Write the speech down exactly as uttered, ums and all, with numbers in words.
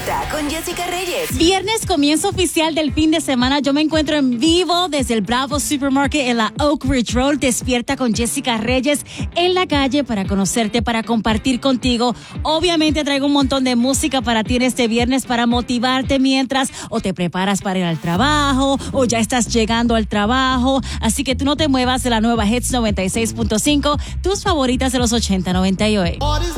Despierta con Jessica Reyes. Viernes, comienzo oficial del fin de semana. Yo me encuentro en vivo desde el Bravo Supermarket en la Oak Ridge Road. Despierta con Jessica Reyes en la calle para conocerte, para compartir contigo. Obviamente traigo un montón de música para ti en este viernes para motivarte mientras o te preparas para ir al trabajo o ya estás llegando al trabajo. Así que tú no te muevas de la nueva Hits noventa y seis punto cinco, tus favoritas de los ochenta, noventa y ocho.